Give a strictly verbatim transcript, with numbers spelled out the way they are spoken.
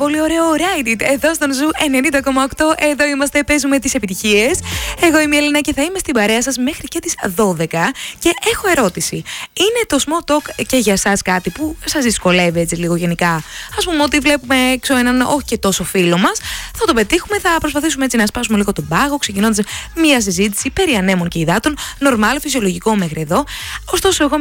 πολύ ωραίο Ride It εδώ στον Ζου ενενήντα κόμμα οκτώ. Εδώ είμαστε, παίζουμε τις επιτυχίες. Εγώ είμαι η Έλληνα και θα είμαι στην παρέα σας μέχρι και τις δώδεκα. Και έχω ερώτηση. Είναι το small talk και για εσάς κάτι που σας δυσκολεύει έτσι λίγο γενικά? Ας πούμε ότι βλέπουμε έξω έναν όχι και τόσο φίλο μας. Θα το πετύχουμε, θα προσπαθήσουμε έτσι να σπάσουμε λίγο τον πάγο, ξεκινώντας μια συζήτηση περί ανέμων και υδάτων. Νορμάλ, φυσιολογικό μέχρι εδώ. Ωστόσο, εγώ